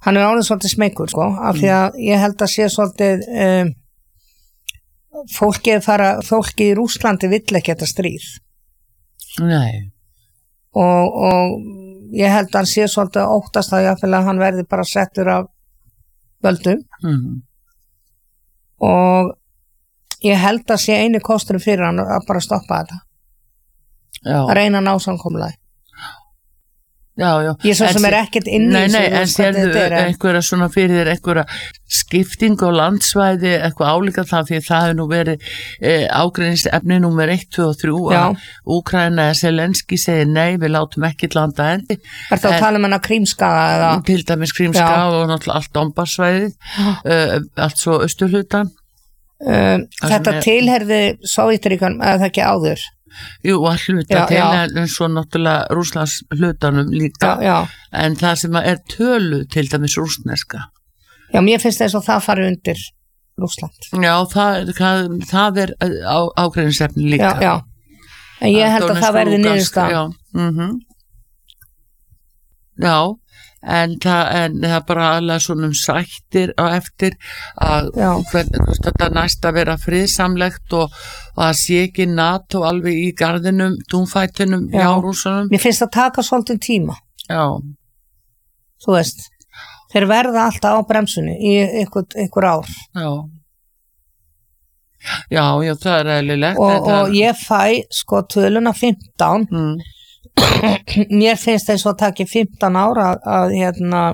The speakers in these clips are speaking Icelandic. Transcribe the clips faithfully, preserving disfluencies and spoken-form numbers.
hann er orðið svolítið smeykur sko, af því að ég held að sé svolítið um, fólkið fara, fólkið í Rússlandi vill ekki þetta stríð. Nei. Og, og ég held að hann sé svolítið að óttast að jáfnvel að hann verði bara settur af völdum. Mm. Og ég held að sé einu kostur fyrir hann að bara stoppa þetta. Já. Að reyna að ná samkomulagi. Já, já. Ég svo sem er ekkert inn í Nei, nei, en þessu, sérðu þetta er, en- einhverja svona fyrir þér einhverja skipting á landsvæði, eitthvað álíka það, því það hefur nú verið eh, ágreiningsefni númer eitt, tvö og þrjú Já. að Úkraína eða Zelenski segir nei, við látum ekki landa hendi. Er það að tala um hana Krímskaga eða? Til dæmis Krímskaga Já. og náttúrulega allt Donbassvæðið, uh, allt svo austurhlutan. Um, Það þetta sem er- tilherði Sovjetríkjunum, eða það ekki áður? Jú, að hluta Já, til já. en svo náttúrulega Rússlands hlutanum líka. Já, já. En það sem er tölu til dæmis rússneska. Já, mér finnst þess að það fari undir Rússland. Já, það, það, það er á, ágreiningsefni líka. Já, já. En ég held að það verði niðurstaðan. Já, mhm. Já, en það, en það er bara alveg svona um sættir á eftir að Já. hvern, þetta næst að vera friðsamlegt og, og að sé ekki NATO alveg í garðinum, túnfætinum Já. hjá rússunum. Mér finnst það taka svolítið tíma, Já, þú veist. Þeir verða alltaf á bremsunni í ykkur, ykkur ár. já. Já, já, það er eðlilegt. Og, en það, og ég fæ sko töluna fimmtán. mm, Mér finnst þess að taki fimmtán ára að, að hérna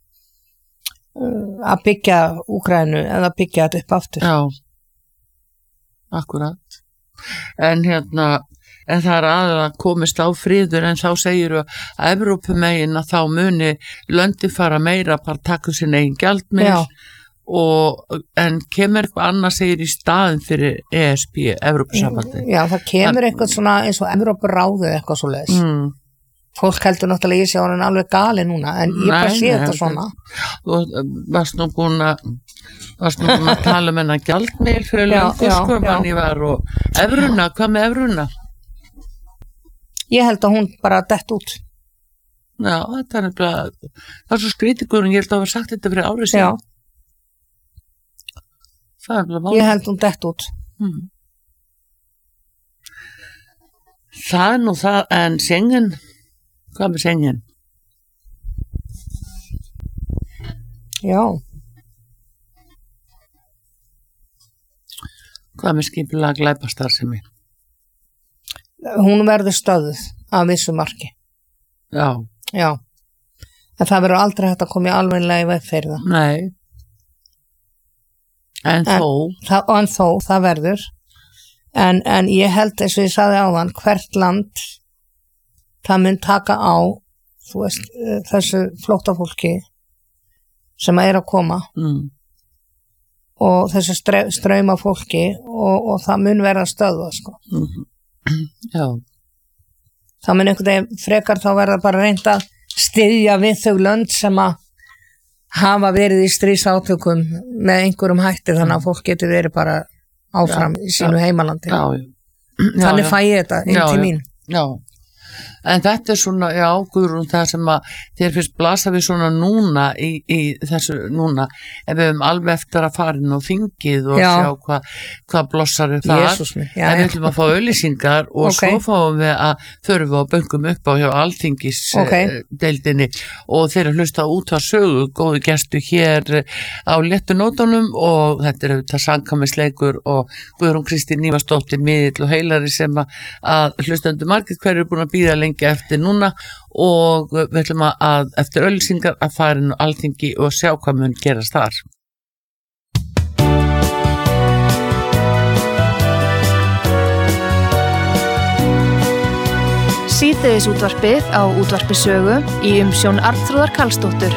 uh, að byggja Úkraínu eða byggja þetta upp aftur. Já, akkurat. En hérna, en það er aðeins komist á friður, en þá segir að Evrópumegin að þá muni löndi fara meira bara taka sin eigin gjaldmiðil Já. og en kemur eitthvað annað segir í staðin fyrir E S B, Evrópusambandi. Já, það kemur eitthvað svona eins og Evrópuráðið eitthvað svo leiðis. Mm. Fólk heldur náttúrulega ég sé hann alveg gali núna, en ég bara Nei, sé nei, þetta þetta- svona. Þú varst nú búin að varst nú búin að tala um hennar gjaldmiðil fyrir Já, löngu já, sko, já. mann ég var og evruna, hvað með evruna? Ég held að hún bara dett út. Já, þetta er nefnilega það er svo skrítið, ég held að hafa sagt þetta fyrir árið Já, síðan. Það er nefnilega ég held hún dett út. Mm. Það er nú það, en Schengen, hvað með Schengen? Já, Hvað með skipulega glæpastarfsemi? hún verður stöðuð af vissu marki. Já, Já, en það verður aldrei hægt að koma í alveglega í veg fyrir það. nei. En, En- þó, það. Og en þó, það verður. En, en ég held eins og ég sagði áðan, hvert land það mun taka á, þú veist, eh, þessu flóttafólki sem er að koma mm, og þessu stre- strauma fólki og, og það mun vera stöðva, sko. mm, já, Það mun einhvern veginn frekar þá verða bara reynd að styðja við þau lönd sem að hafa verið í stríðsátökum með einhverjum hætti þannig að fólk getur verið bara áfram Já, í sínu já. heimalandi. já, já. Þannig já, fæ ég þetta inn Já, til já. mín. Já, en þetta er svona, já, Guðrún, það sem að þér finnst blasa við svona núna í, í þessu núna, ef við höfum alveg eftir að fara inn á þingið og Já. sjá hvað hva blossar er þar. Jesús minn, já, En við já. ætlum að fá auglýsingar og Ok. svo fáum við að þurfum við að böngum upp á hjá Alþingis Ok. eh, deildinni og þeir eru hlusta út að sögu, góðu gestu hér eh, á léttu nótunum og þetta er auðvitað Samkvæmisleikur og Guðrún Kristín Ívarsdóttir miðill og heilari sem að, að hlustendur margir hverju er búin að bíða lengi eftir núna og við ætlum að eftir auglýsingar að fara inn á Alþingi og sjá hvað mun gerast þar. Síðdegis útvarpið á útvarpi sögu í umsjón Arnþrúðar Karlsdóttur.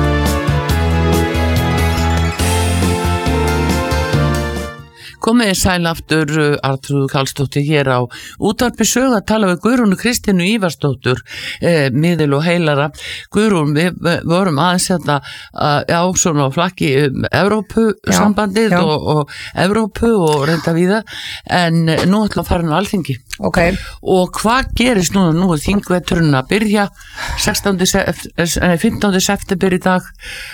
Komið þið sæl aftur, Arnþrúður Karlsdóttir hér á útvarpi sögu að tala við Guðrúnu Kristínu Ívarsdóttur, eh, miðil og heilara. Guðrún, við, við vorum aðeins hérna uh, á svona flakki um Evrópusambandið Já, já. og, og Evrópu og reynda víða, en nú ætlum að fara inn á Alþingi. Ok, Og hvað gerist núna? Nú er þingveturinn að byrja, sextánda fimmtánda september í dag